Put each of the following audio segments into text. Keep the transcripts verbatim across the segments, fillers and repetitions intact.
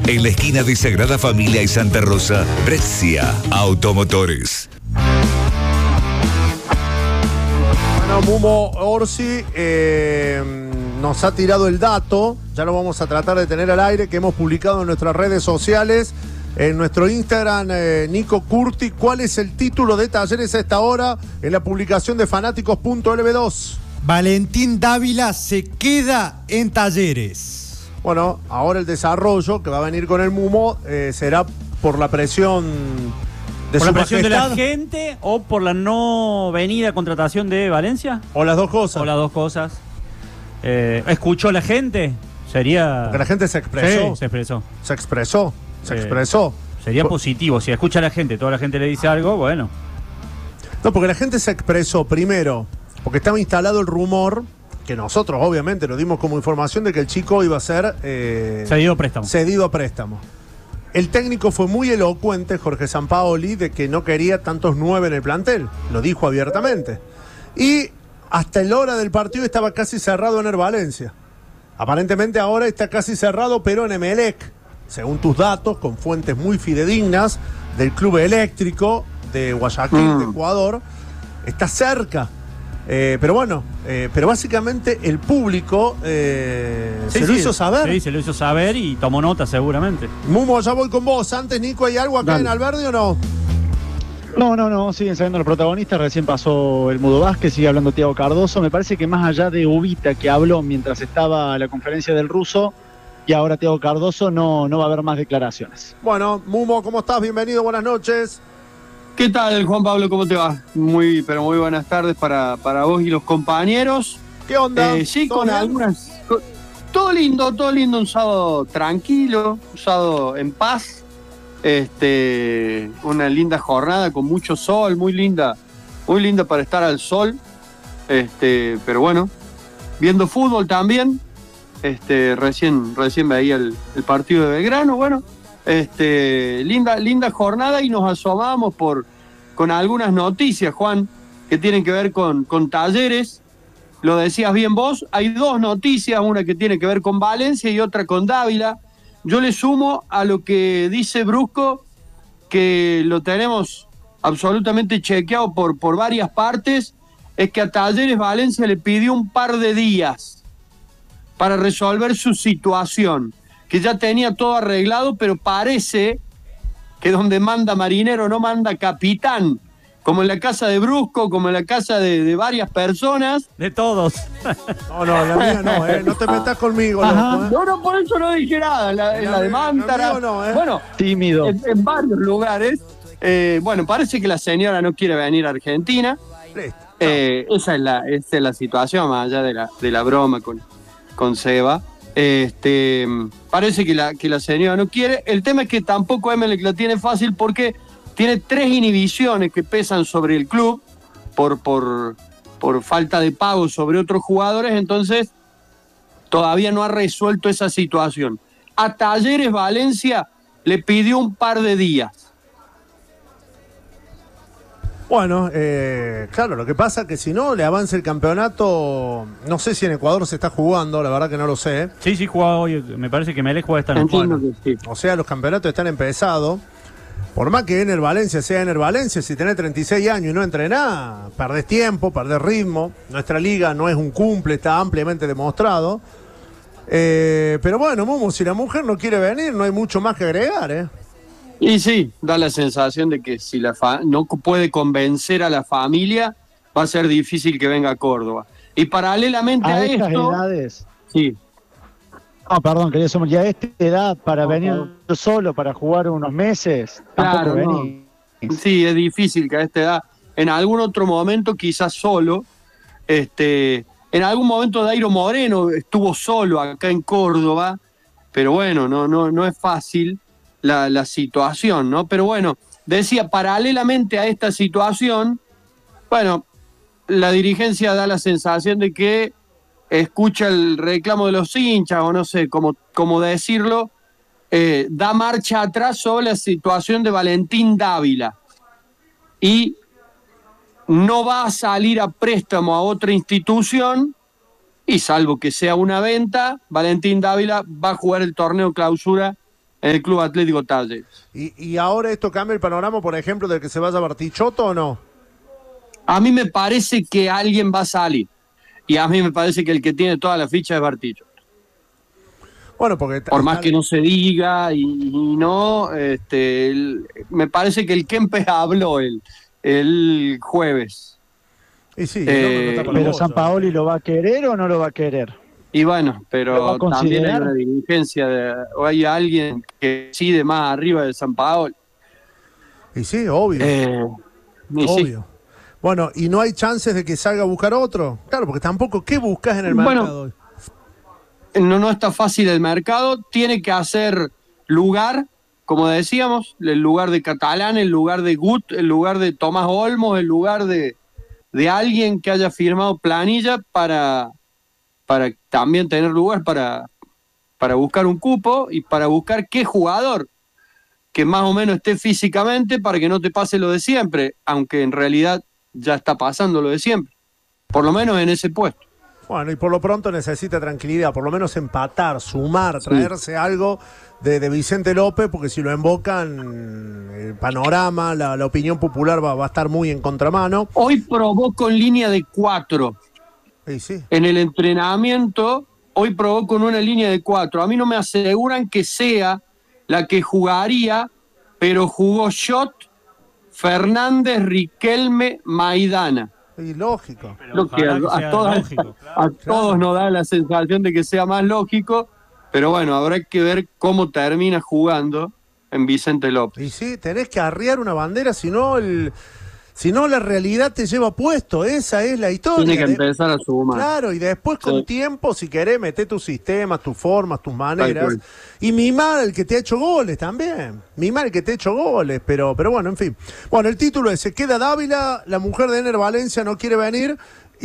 En la esquina de Sagrada Familia y Santa Rosa, Brescia Automotores. Bueno, Mumo Orsi eh, nos ha tirado el dato, ya lo vamos a tratar de tener al aire, que hemos publicado en nuestras redes sociales, en nuestro Instagram, eh, Nico Curti. ¿Cuál es el título de Talleres a esta hora en la publicación de fanáticos punto ele be dos? Valentín Dávila se queda en Talleres. Bueno, ahora el desarrollo que va a venir con el Mumo eh, será por la presión de ¿Por su la presión de la majestad, gente o por la no venida contratación de Valencia? o las dos cosas. O las dos cosas. Eh, ¿Escuchó la gente? Sería... Porque la gente se expresó. Sí, se expresó. Se expresó. Se Eh, expresó. Sería Por- positivo. Si escucha a la gente, toda la gente le dice algo, bueno. No, porque la gente se expresó primero, porque estaba instalado el rumor, que nosotros obviamente lo dimos como información, de que el chico iba a ser eh, Cedido préstamo. cedido a préstamo. El técnico fue muy elocuente, Jorge Sampaoli, de que no quería tantos nueve en el plantel. Lo dijo abiertamente. Y hasta el hora del partido estaba casi cerrado en el Valencia. Aparentemente ahora está casi cerrado, pero en Emelec, según tus datos, con fuentes muy fidedignas del club eléctrico de Guayaquil, Mm. de Ecuador, está cerca. Eh, pero bueno, eh, pero básicamente el público eh, Sí, se lo sí, hizo saber. Sí, se lo hizo saber y tomó nota seguramente. Mumo, ya voy con vos. Antes, Nico, ¿hay algo acá Dale. en Alberdi o no? No, no, no, siguen saliendo los protagonistas. Recién pasó el Mudo Vázquez, sigue hablando Thiago Cardoso. Me parece que más allá de Ubita, que habló mientras estaba la conferencia del ruso, y ahora Thiago Cardoso, no, no va a haber más declaraciones. Bueno, Mumo, ¿cómo estás? Bienvenido, buenas noches. ¿Qué tal, Juan Pablo? ¿Cómo te va? Muy, pero muy buenas tardes para, para vos y los compañeros. ¿Qué onda? Eh, sí, ¿Todo con bien? algunas... con- todo lindo, todo lindo, un sábado tranquilo, un sábado en paz. Este, una linda jornada con mucho sol, muy linda, muy linda para estar al sol. Este, pero bueno, viendo fútbol también. Este, recién, recién veía el, el partido de Belgrano, bueno. Este, linda, linda jornada y nos asomamos por, con algunas noticias, Juan, que tienen que ver con, con Talleres. Lo decías bien vos, hay dos noticias, una que tiene que ver con Valencia y otra con Dávila. Yo le sumo a lo que dice Brusco, que lo tenemos absolutamente chequeado por, por varias partes, es que a Talleres Valencia le pidió un par de días para resolver su situación, que ya tenía todo arreglado, pero parece que donde manda marinero no manda capitán, como en la casa de Brusco, como en la casa de, de varias personas. De todos. No, no, la mía no, eh. No te metas conmigo, Ajá. loco, eh. No, no, por eso no dije nada, en la, en la de Mántara. La mía no, eh. Bueno, Tímido. en, en varios lugares. Eh, bueno, parece que la señora no quiere venir a Argentina. Listo. Eh, esa, es la, esa es la situación, más allá de la, de la broma con, con Seba. Este, parece que la, que la señora no quiere. El tema es que tampoco Emelec la tiene fácil porque tiene tres inhibiciones que pesan sobre el club por, por, por falta de pago sobre otros jugadores, entonces todavía no ha resuelto esa situación. A Talleres Valencia le pidió un par de días. Bueno, eh, claro, lo que pasa es que si no le avanza el campeonato, no sé si en Ecuador se está jugando, la verdad que no lo sé. Sí, sí, jugaba hoy. Me parece que Melec juega esta noche. Entiendo que sí. O sea, los campeonatos están empezados. Por más que en el Valencia sea en el Valencia, si tenés treinta y seis años y no entrenás, perdés tiempo, perdés ritmo. Nuestra liga no es un cumple, está ampliamente demostrado. Eh, pero bueno, Mumu, si la mujer no quiere venir, no hay mucho más que agregar, ¿eh? Y sí, da la sensación de que si la fa- no puede convencer a la familia, va a ser difícil que venga a Córdoba. Y paralelamente a, A estas esto... edades. Sí, Ah, perdón, quería sumar. Ya a esta edad, para No, venir no. solo, para jugar unos meses, tampoco Claro, no. venís. Sí, es difícil que a esta edad, en algún otro momento, quizás solo, este, en algún momento Dairo Moreno estuvo solo acá en Córdoba, pero bueno, no, no, no es fácil la, la situación, ¿no? Pero bueno, decía, paralelamente a esta situación, bueno, la dirigencia da la sensación de que escucha el reclamo de los hinchas, o no sé cómo, cómo decirlo, eh, da marcha atrás sobre la situación de Valentín Dávila y no va a salir a préstamo a otra institución, y salvo que sea una venta, Valentín Dávila va a jugar el torneo clausura en el Club Atlético Talleres. ¿Y, y ahora esto cambia el panorama, por ejemplo, de que se vaya Bartichotto o no? A mí me parece que alguien va a salir. Y a mí me parece que el que tiene toda la ficha es Bartichotto. Bueno, porque por más que no se diga y, y no, este, el, me parece que el Kempes habló el, el jueves. Y sí, eh, no, no pero Sampaoli lo va a querer o no lo va a querer. Y bueno, pero también hay considerar? una diligencia de, o hay alguien que decide más arriba de Sampaoli. Y sí, obvio. Eh, y obvio. sí. Bueno, ¿y no hay chances de que salga a buscar otro? Claro, porque tampoco, ¿qué buscas en el mercado hoy? No, no está fácil el mercado, tiene que hacer lugar, como decíamos, el lugar de Catalán, el lugar de Gut, el lugar de Tomás Olmos, el lugar de, de alguien que haya firmado planilla para, para también tener lugar para, para buscar un cupo y para buscar qué jugador que más o menos esté físicamente para que no te pase lo de siempre, aunque en realidad ya está pasando lo de siempre, por lo menos en ese puesto. Bueno, y por lo pronto necesita tranquilidad, por lo menos empatar, sumar, traerse sí. algo de, de Vicente López, porque si lo invocan, el panorama, la, la opinión popular va, va a estar muy en contramano. Hoy probó con línea de cuatro. Sí, sí. En el entrenamiento, hoy probó con una línea de cuatro. A mí no me aseguran que sea la que jugaría, pero jugó Schott, Fernández, Riquelme, Maidana. Y lógico. Lo que a, a, todas, lógico, claro, a, a claro. todos nos da la sensación de que sea más lógico, pero bueno, habrá que ver cómo termina jugando en Vicente López. Y sí, tenés que arriar una bandera, si no el, si no la realidad te lleva puesto, esa es la historia. Tiene que empezar a sumar. Claro, y después con sí. tiempo, si querés, meté tus sistemas, tus formas, tus maneras, y mimar al que te ha hecho goles también, mimar al que te ha hecho goles, pero, pero bueno, en fin. Bueno, el título es, se queda Dávila, la mujer de Ener Valencia no quiere venir,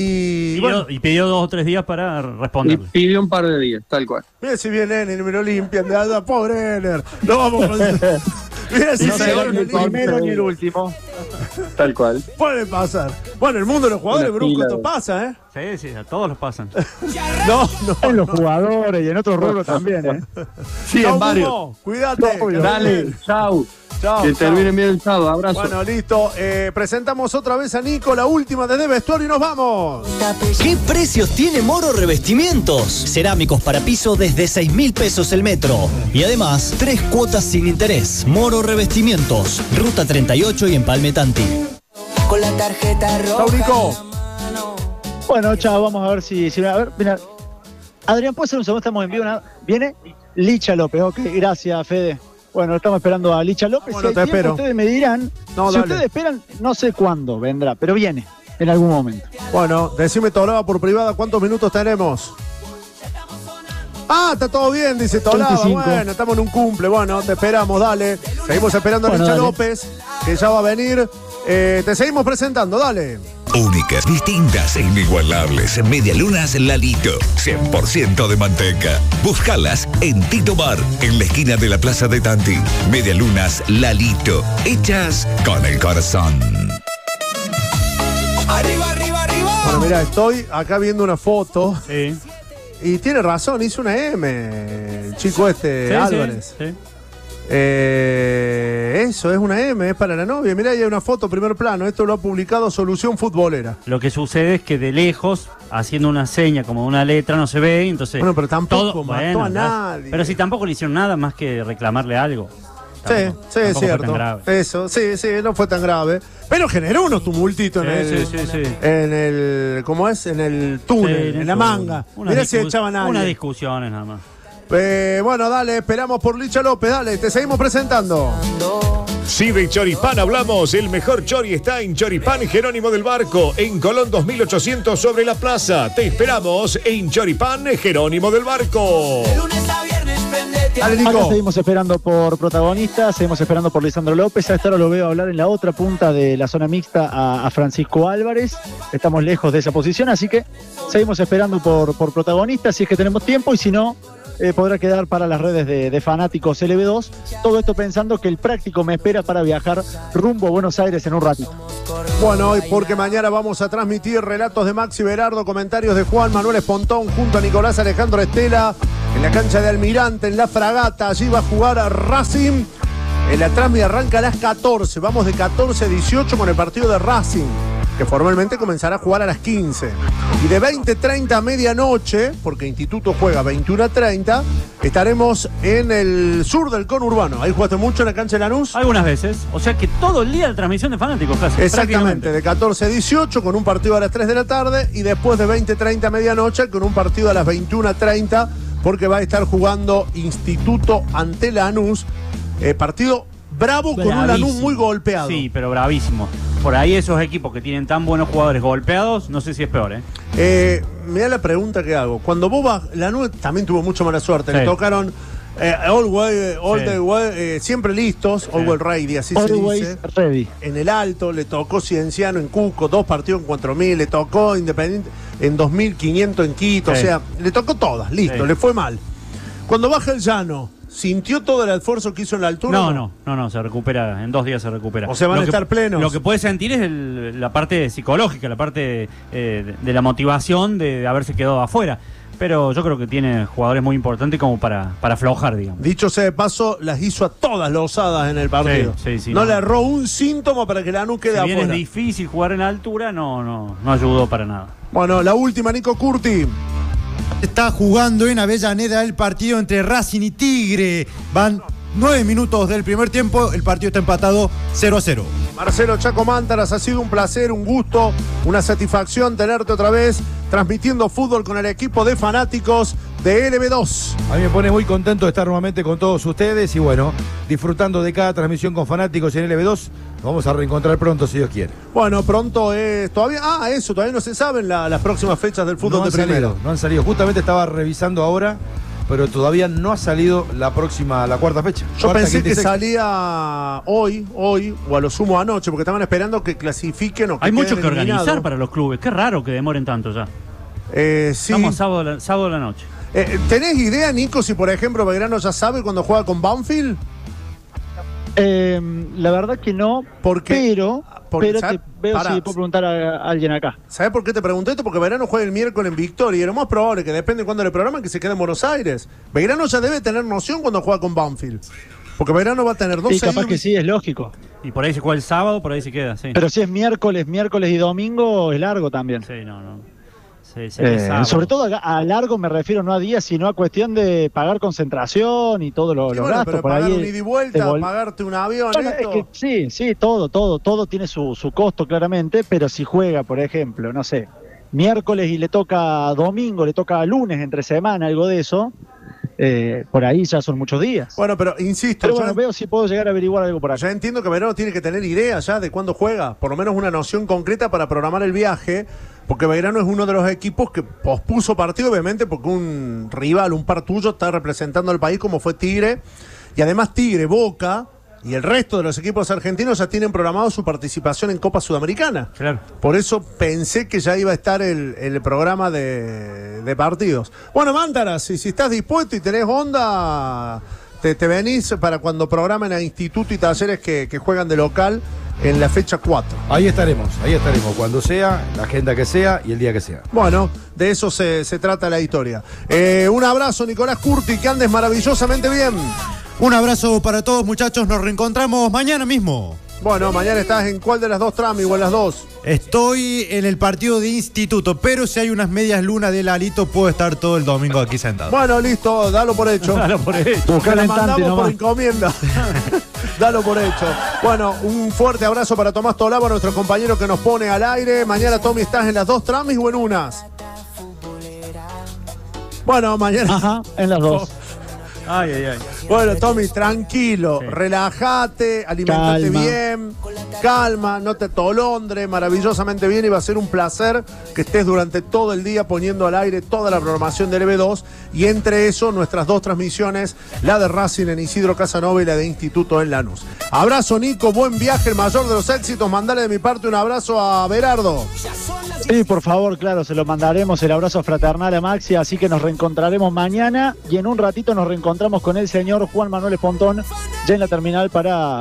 y pidió, bueno. Y pidió dos o tres días para responderle. Y pidió un par de días, tal cual. Mira si viene Ener y me lo limpian de allá, pobre Ener, no vamos a... Mira si no se será ni el primero ni el último. Tal cual. Puede pasar. Bueno, el mundo de los jugadores, Brusco, esto pasa, ¿eh? Sí, sí, a todos los pasan. no, no. En los jugadores y en otros rubros también, ¿eh? Sí, no, en varios. Hugo, cuídate. No, dale, chau. Chao. Que terminen bien el sábado, abrazo. Bueno, listo. Eh, presentamos otra vez a Nico, la última desde vestuario y nos vamos. ¿Qué precios tiene Moro Revestimientos? Cerámicos para piso desde seis mil pesos el metro. Y además, tres cuotas sin interés. Moro Revestimientos, Ruta treinta y ocho y Empalme Tanti. Con la tarjeta roja. Chao, Nico. Bueno, chao, vamos a ver si... si a ver, mira. Adrián, ¿puede ser un segundo? Estamos en vivo. ¿no? Viene Licha López. Ok, gracias, Fede. Bueno, estamos esperando a Licha López. Bueno, si te tiempo, espero. Ustedes me dirán. No, si dale. ustedes esperan, no sé cuándo vendrá, pero viene en algún momento. Bueno, decime Tolaba por privada, ¿cuántos minutos tenemos? Ah, está todo bien, dice Tolaba. veinticinco. Bueno, estamos en un cumple. Bueno, te esperamos, dale. Seguimos esperando a Bueno, Licha dale. López, que ya va a venir. Eh, te seguimos presentando, dale. Únicas, distintas e inigualables. Medialunas Lalito, cien por ciento de manteca. Búscalas en Tito Bar, en la esquina de la Plaza de Tanti. Medialunas Lalito, hechas con el corazón. Arriba, arriba, arriba. Bueno, mira, estoy acá viendo una foto. Sí. Y tiene razón, hizo una M, el chico este, Sí, Álvarez. sí, sí. Eh, eso, es una M, es para la novia. Mirá, ahí hay una foto, primer plano. Esto lo ha publicado Solución Futbolera. Lo que sucede es que de lejos, haciendo una seña como una letra, no se ve, entonces... Bueno, pero tampoco todo, mató bueno, a ¿verdad? nadie. Pero si tampoco le hicieron nada más que reclamarle algo. Sí, Tampoco- sí, es tampoco fue cierto. tan grave. Eso, sí, sí, no fue tan grave. Pero generó unos tumultitos en Sí, el. sí, sí, sí. En el. ¿Cómo es? En el túnel, Sí, en la eso, manga. unas Mirá si discu- echaban a Unas alguien. discusiones nada más. Eh, bueno, dale, esperamos por Licha López, dale, te seguimos presentando. Si de Choripán hablamos, el mejor chori está en Choripán Jerónimo del Barco, en Colón dos mil ochocientos sobre la plaza. Te esperamos en Choripán Jerónimo del Barco. Lunes a viernes, prendete. Dale, Acá Nico. seguimos esperando por protagonistas, seguimos esperando por Lisandro López. A esta hora lo veo hablar en la otra punta de la zona mixta a, a Francisco Álvarez. Estamos lejos de esa posición, así que seguimos esperando por, por protagonistas, si es que tenemos tiempo, y si no, eh, podrá quedar para las redes de, de fanáticos L B dos. Todo esto pensando que el práctico me espera para viajar rumbo a Buenos Aires en un ratito. Bueno, hoy porque mañana vamos a transmitir relatos de Maxi Berardo, comentarios de Juan Manuel Espontón junto a Nicolás Alejandro Estela en la cancha de Almirante, en la Fragata. Allí va a jugar a Racing. En la Transmi arranca a las catorce. Vamos de catorce a dieciocho con el partido de Racing, que formalmente comenzará a jugar a las quince. Y de veinte treinta a medianoche, porque Instituto juega veintiuno treinta, estaremos en el sur del conurbano. ¿Ahí jugaste mucho en la cancha de Lanús? Algunas veces. O sea que todo el día la transmisión de fanáticos casi. Exactamente, de catorce a dieciocho con un partido a las tres de la tarde y después de veinte treinta a medianoche con un partido a las veintiuno treinta, porque va a estar jugando Instituto ante Lanús. Eh, partido bravo, con un Lanús muy golpeado. Sí, pero bravísimo. Por ahí esos equipos que tienen tan buenos jugadores golpeados, no sé si es peor, ¿eh? eh Mirá la pregunta que hago. Cuando vos vas, Lanús también tuvo mucha mala suerte. Sí. Le tocaron eh, all, way, all sí. the way, eh, siempre listos, sí. Always ready, así Always se dice. Ready. En el Alto, le tocó Cienciano en Cusco, dos partidos en cuatro mil, le tocó Independiente en dos mil quinientos en Quito, sí. O sea, le tocó todas, listo, sí. Le fue mal. Cuando baja el Llano, ¿sintió todo el esfuerzo que hizo en la altura? No, no, no, no, se recupera, en dos días se recupera. O sea, van lo a que, estar plenos. Lo que puede sentir es el, la parte psicológica, la parte eh, de, de la motivación de, de haberse quedado afuera. Pero yo creo que tiene jugadores muy importantes como para, para aflojar, digamos. Dicho sea de paso, las hizo a todas las osadas en el partido. Sí, sí, sí, no, no le erró un síntoma para que Lanús quede si bien afuera. Es difícil jugar en la altura, no, no, no ayudó para nada. Bueno, la última, Nico Curti. Está jugando en Avellaneda el partido entre Racing y Tigre. Van nueve minutos del primer tiempo. El partido está empatado cero a cero. Marcelo Chaco Mántaras, ha sido un placer, un gusto, una satisfacción tenerte otra vez transmitiendo fútbol con el equipo de fanáticos de L B dos. A mí me pone muy contento de estar nuevamente con todos ustedes y bueno, disfrutando de cada transmisión con fanáticos en L B dos. Nos vamos a reencontrar pronto si Dios quiere. Bueno, pronto es todavía. Ah, eso, todavía no se saben la, las próximas fechas del fútbol no de primera. Salido, no han salido. Justamente estaba revisando ahora, pero todavía no ha salido la próxima, la cuarta fecha. Yo cuarta, pensé que sexta. Salía hoy, hoy, o a lo sumo anoche, porque estaban esperando que clasifiquen o que hay mucho que eliminados. organizar para los clubes. Qué raro que demoren tanto ya. Eh, sí. Estamos sábado, la, sábado de la noche. Eh, ¿Tenés idea, Nico, si por ejemplo Belgrano ya sabe cuando juega con Banfield? Eh, la verdad que no, porque, pero, porque, pero te veo Pará. si puedo preguntar a, a alguien acá. ¿Sabés por qué te pregunté esto? Porque Belgrano juega el miércoles en Victoria y lo más probable, que depende de cuándo le programan, que se quede en Buenos Aires. Belgrano ya debe tener noción cuando juega con Banfield. Porque Belgrano va a tener dos Sí, capaz seguidos. que sí, es lógico. Y por ahí se juega el sábado, por ahí se queda, sí. Pero si es miércoles, miércoles y domingo, es largo también. Sí, no, no. Sí, sí, Eh, sobre todo a, a largo me refiero no a días, sino a cuestión de pagar concentración y todo lo, Sí, los bueno, gastos. pero Por pagar ahí un ida y vuelta, vol- pagarte un avión, Bueno, esto. es que sí, sí, todo, todo, todo tiene su, su costo claramente, pero si juega, por ejemplo, no sé, miércoles y le toca domingo, le toca lunes entre semana, algo de eso, eh, por ahí ya son muchos días. Bueno, pero insisto, Pero yo, bueno, veo si puedo llegar a averiguar algo por allá. ya entiendo que Belgrano tiene que tener idea ya de cuándo juega, por lo menos una noción concreta para programar el viaje, porque Belgrano es uno de los equipos que pospuso partido, obviamente, porque un rival, un par tuyo, está representando al país como fue Tigre, y además Tigre, Boca y el resto de los equipos argentinos ya tienen programado su participación en Copa Sudamericana. Claro. Por eso pensé que ya iba a estar el, el programa de, de partidos. Bueno, Mántaras, si, si estás dispuesto y tenés onda, te, te venís para cuando programen a Instituto y Talleres que, que juegan de local en la fecha cuatro. Ahí estaremos, ahí estaremos, cuando sea, la agenda que sea y el día que sea. Bueno, de eso se, se trata la historia. Eh, un abrazo, Nicolás Curti, que andes maravillosamente bien. Un abrazo para todos, muchachos. Nos reencontramos mañana mismo. Bueno, mañana estás en cuál de las dos tramis o en las dos. Estoy en el partido de Instituto, pero si hay unas medias lunas de Lalito, puedo estar todo el domingo aquí sentado. Bueno, listo, dalo por hecho. Dalo por hecho. Te la mandamos por nomás. encomienda. Dalo por hecho. Bueno, un fuerte abrazo para Tomás Tolaba, nuestro compañero que nos pone al aire. Mañana, Tommy, ¿estás en las dos tramis o en unas? Bueno, mañana. Ajá, en las dos. Ay, ay, ay. Bueno, Tommy, tranquilo, Sí. relájate, alimentate Calma. bien, calma, no te atolondres, maravillosamente bien, y va a ser un placer que estés durante todo el día poniendo al aire toda la programación de L B dos, y entre eso nuestras dos transmisiones, la de Racing en Isidro Casanova y la de Instituto en Lanús. Abrazo, Nico, buen viaje, el mayor de los éxitos, mandale de mi parte un abrazo a Berardo. Sí, por favor, claro, se lo mandaremos el abrazo fraternal a Maxi, así que nos reencontraremos mañana y en un ratito nos reencontramos con el señor Juan Manuel Espontón ya en la terminal para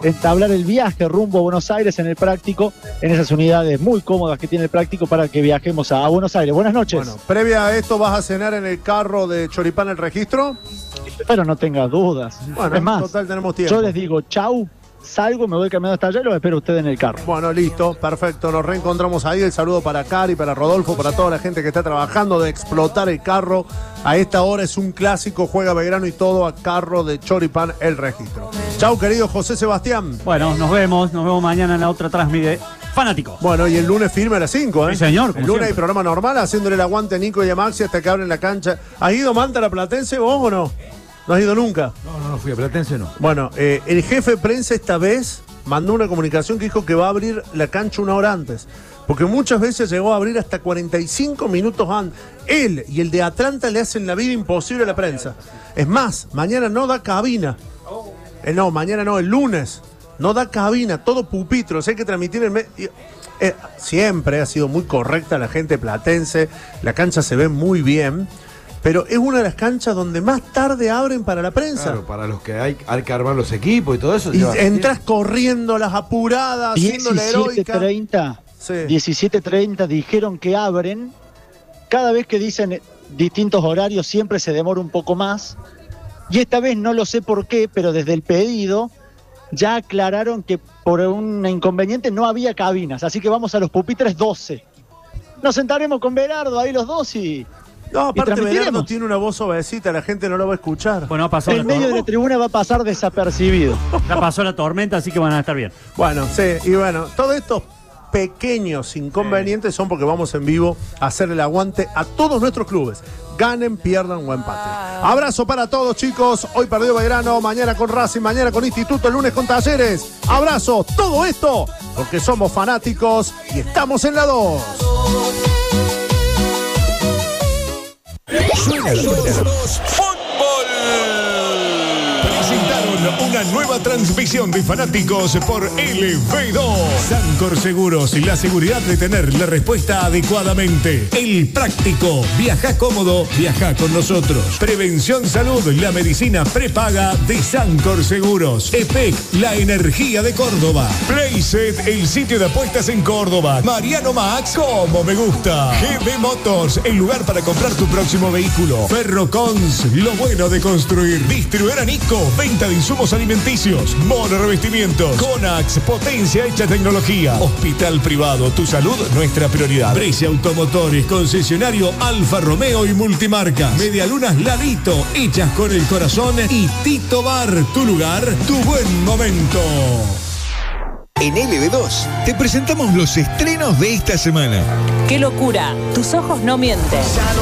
entablar el viaje rumbo a Buenos Aires en el práctico, en esas unidades muy cómodas que tiene el práctico para que viajemos a, a Buenos Aires. Buenas noches. Bueno, previa a esto, ¿vas a cenar en el carro de Choripán el registro? Pero no tengas dudas. Bueno, es más, total tenemos tiempo. yo les digo chau, salgo, me voy caminando hasta allá y los espero a ustedes en el carro. Bueno, listo, perfecto. Nos reencontramos ahí. El saludo para Cari, para Rodolfo, para toda la gente que está trabajando de explotar el carro. A esta hora es un clásico, juega Belgrano y todo a carro de Choripán el registro. Chau, querido José Sebastián. Bueno, nos vemos, nos vemos mañana en la otra transmite Fanáticos. Bueno, y el lunes firme a las cinco, ¿eh? Sí, señor. El lunes siempre. hay programa normal, haciéndole el aguante a Nico y a Maxi hasta que abren la cancha. ¿Has ido, Manta, a la Platense vos o no? ¿No has ido nunca? No, no, no fui a Platense, no. Bueno, eh, el jefe de prensa esta vez mandó una comunicación que dijo que va a abrir la cancha una hora antes. Porque muchas veces llegó a abrir hasta cuarenta y cinco minutos antes. Él y el de Atlanta le hacen la vida imposible a la prensa. Es más, mañana no da cabina. Eh, no, mañana no, el lunes. No da cabina, todo pupitro. O sea, hay que transmitir el... Me- eh, siempre ha sido muy correcta la gente platense. La cancha se ve muy bien. Pero es una de las canchas donde más tarde abren para la prensa. Claro, para los que hay, hay que armar los equipos y todo eso. Y lleva- entras corriendo, las apuradas, haciendo la diecisiete heroica. treinta. Sí. diecisiete treinta dijeron que abren. Cada vez que dicen distintos horarios siempre se demora un poco más. Y esta vez no lo sé por qué, pero desde el pedido ya aclararon que por un inconveniente no había cabinas. Así que vamos a los pupitres doce. Nos sentaremos con Berardo ahí los dos y... No, aparte transmitiremos. Berardo tiene una voz suavecita, la gente no lo va a escuchar. Bueno, pasó El la medio de la tormenta. tribuna va a pasar desapercibido. Ya pasó la tormenta, así que van a estar bien. Bueno, sí, y bueno, todos estos pequeños inconvenientes son porque vamos en vivo a hacer el aguante a todos nuestros clubes. Ganen, pierdan o empaten. Abrazo para todos, chicos. Hoy perdió Belgrano, mañana con Racing, mañana con Instituto, el lunes con Talleres. Abrazo, todo esto porque somos fanáticos y estamos en la dos. Suena, suena. Fútbol. Presentaron una nueva transmisión de Fanáticos por L V dos. Sancor Seguros, la seguridad de tener la respuesta adecuadamente. El práctico. Viaja cómodo, viaja con nosotros. Prevención Salud, la medicina prepaga de Sancor Seguros. E P E C, la energía de Córdoba. Playset, el sitio de apuestas en Córdoba. Mariano Max, como me gusta. G B Motors, el lugar para comprar tu próximo vehículo. Ferrocons, lo bueno de construir. Distribuidora Nico, venta de insumos alimenticios. Mono Revestimientos. Conax, potencia hecha tecnología. Hospital privado, tu salud, nuestra prioridad. Brescia Automotores, concesionario Alfa Romeo y Multimarcas. Medialunas Ladito, hechas con el corazón. Y Tito Bar, tu lugar, tu buen momento. En L B dos te presentamos los estrenos de esta semana. ¡Qué locura! Tus ojos no mienten.